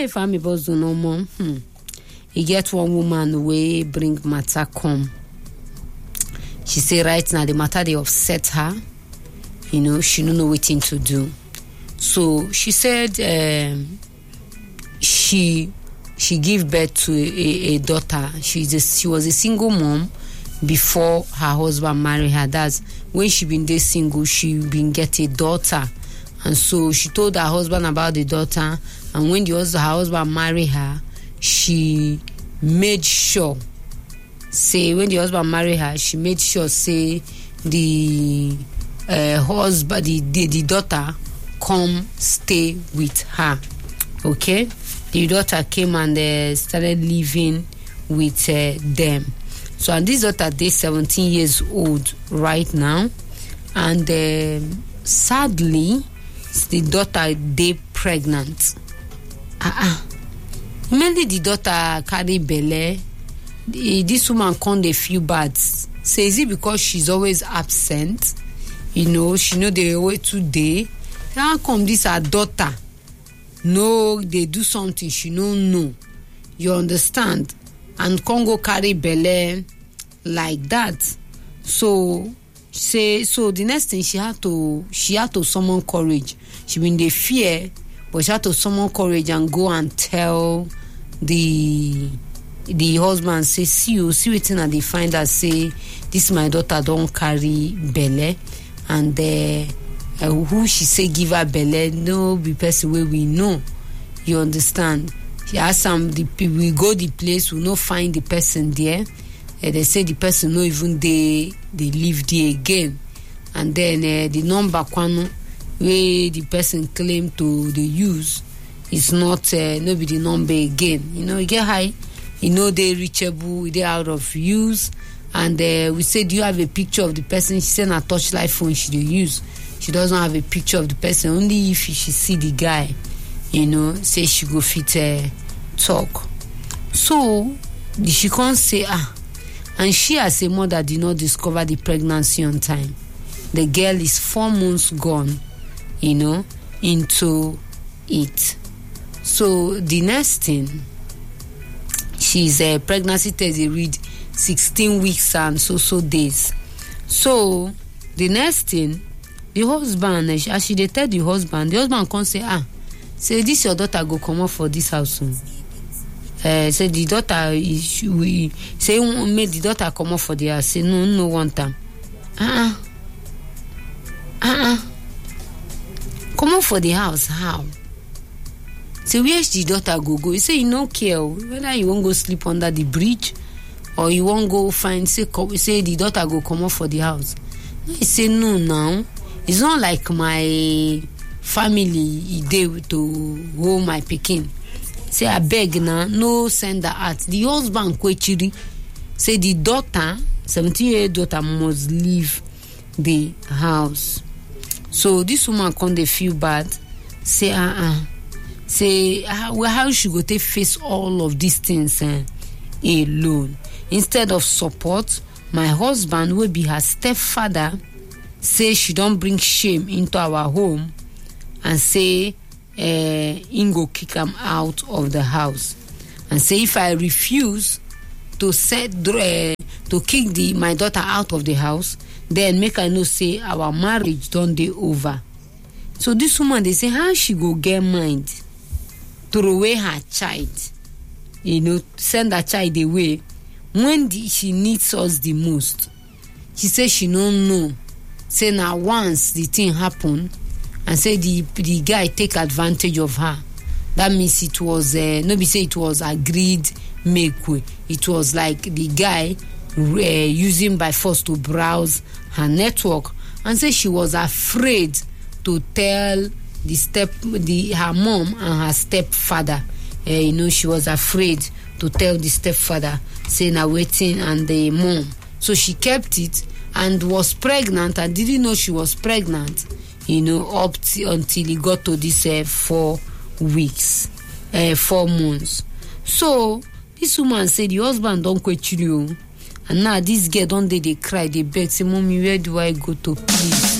if I'm about to know more, you get one woman way bring matter come. She say right now the matter they upset her. She don't know what thing to do. So she said she gave birth to a daughter. She was a single mom before her husband married her. That's when she been there single, she been get a daughter. And so she told her husband about the daughter, and when her husband married her, she made sure, when the husband married her, she made sure, the husband, the daughter, come stay with her. Okay? The daughter came and started living with them. So, and this daughter, they're 17 years old right now. And sadly, the daughter, they pregnant. Immediately the daughter carry belle. This woman can't feel bad. Say, is it because she's always absent? She know they away today. How come this her daughter? No, they do something she don't know. You understand? And can't go carry belle like that. So the next thing she had to summon courage. She been the fear, but she had to summon courage and go and tell the husband, say, see what thing they find out, say, this my daughter don't carry belle, and who she say give her belle, no be person where we know. You understand? She asked we go the place, we no find the person there. They say the person no even they live there again. And then the number where the person claim to the use is not no be the number again. You get high, they reachable, they out of use. And we said, do you have a picture of the person? She said, a touchlight phone she use. She doesn't have a picture of the person, only if she see the guy, say she go fit talk. So she can't say and she as a mother did not discover the pregnancy on time. The girl is 4 months gone, into it. So the next thing, she's pregnancy test they read 16 weeks and so days. So the next thing, the husband, as she tell the husband can't say this your daughter go come up for this house soon. Say the daughter made the daughter come up for the house. Say no one time. Come up for the house how? Say where's the daughter go? He say you no care whether you won't go sleep under the bridge or you won't go find say the daughter go come up for the house. He say no now. It's not like my family dey to hold my pikin. Say I beg now, no send her out. The husband kwechiri say the daughter, 17-year-old daughter, must leave the house. So this woman can't feel bad. Say say how she go take face all of these things alone. Instead of support, my husband will be her stepfather. Say she don't bring shame into our home, and say go kick him out of the house, and say if I refuse to kick my daughter out of the house, then make her know say our marriage don't dey over. So this woman, they say how she go get mind throw away her child, send her child away when she needs us the most. She say she don't know. Say now once the thing happen, and say the guy take advantage of her. That means it was nobody say it was agreed make way. It was like the guy using by force to browse her network, and say she was afraid to tell her mom and her stepfather. She was afraid to tell the stepfather, saying now waiting and the mom. So she kept it and was pregnant and didn't know she was pregnant, up until he got to this 4 months. So this woman said the husband don't quit you, and now this girl don't they cry, they beg, say, mommy, where do I go to, please?